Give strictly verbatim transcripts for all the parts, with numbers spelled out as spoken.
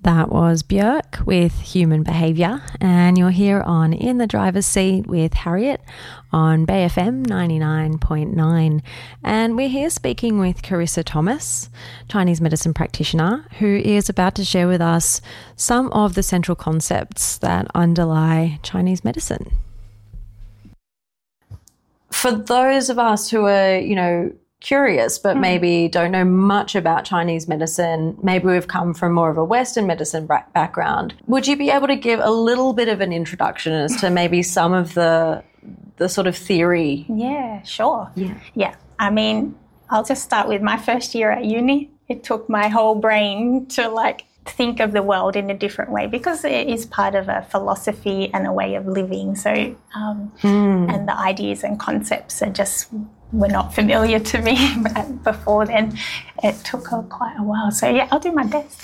That was Björk with Human Behaviour, and you're here on In the Driver's Seat with Harriet on Bay F M ninety-nine point nine. And we're here speaking with Carissa Thomas, Chinese medicine practitioner, who is about to share with us some of the central concepts that underlie Chinese medicine. For those of us who are, you know, curious but maybe don't know much about Chinese medicine, maybe we've come from more of a Western medicine background, would you be able to give a little bit of an introduction as to maybe some of the the sort of theory? Yeah, sure. Yeah. Yeah. I mean, I'll just start with my first year at uni. It took my whole brain to like think of the world in a different way because it is part of a philosophy and a way of living. So, um, mm. and the ideas and concepts are just were not familiar to me before then. It took uh, quite a while. So, yeah, I'll do my best.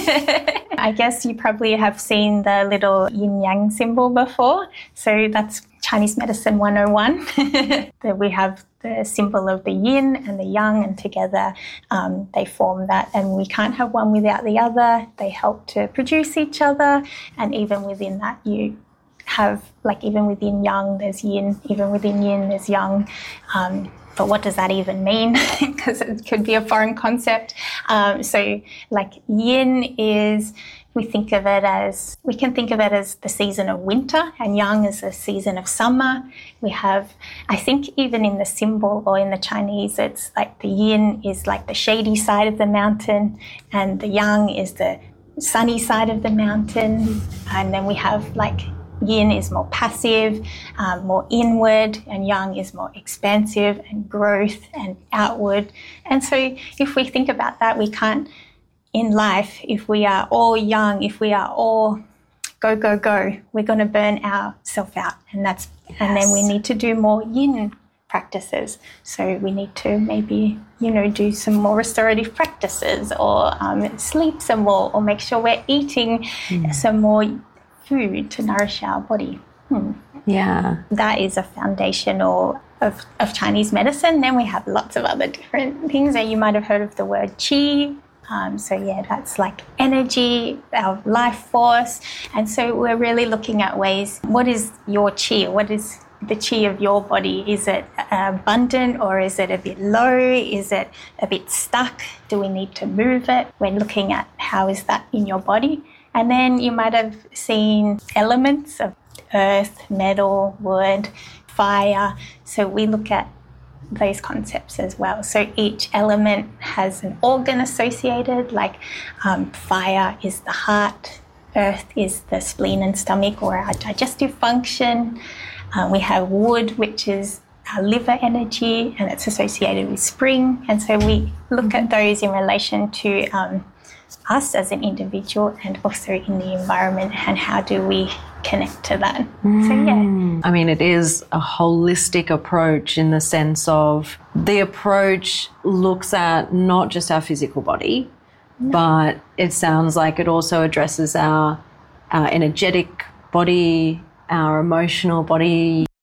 I guess you probably have seen the little yin-yang symbol before. So that's Chinese Medicine one oh one. That we have the symbol of the yin and the yang, and together um, they form that. And we can't have one without the other. They help to produce each other. And even within that, you have, like, even within yang, there's yin. Even within yin, there's yang. Um, But what does that even mean? Because it could be a foreign concept. Um, so like yin is, we think of it as, we can think of it as the season of winter, and yang is the season of summer. We have, I think even in the symbol or in the Chinese, it's like the yin is like the shady side of the mountain and the yang is the sunny side of the mountain. And then we have like yin is more passive, um, more inward, and yang is more expansive and growth and outward. And so if we think about that, we can't, in life, if we are all yang, if we are all go, go, go, we're going to burn ourselves out. And that's, yes. And then we need to do more yin practices. So we need to maybe, you know, do some more restorative practices, or um, sleep some more, or make sure we're eating mm. some more food to nourish our body. Hmm. Yeah. That is a foundational of, of Chinese medicine. Then we have lots of other different things that you might have heard of the word qi. Um, so, yeah, that's like energy, our life force. And so we're really looking at ways, what is your qi? What is the qi of your body? Is it abundant, or is it a bit low? Is it a bit stuck? Do we need to move it? We're looking at how is that in your body. And then you might have seen elements of earth, metal, wood, fire. So we look at those concepts as well. So each element has an organ associated, like um, fire is the heart, earth is the spleen and stomach, or our digestive function. Uh, we have wood, which is our liver energy, and it's associated with spring. And so we look at those in relation to um, us as an individual, and also in the environment, and how do we connect to that. Mm. So, yeah. I mean, it is a holistic approach in the sense of the approach looks at not just our physical body, no. but it sounds like it also addresses our, our energetic body, our emotional body.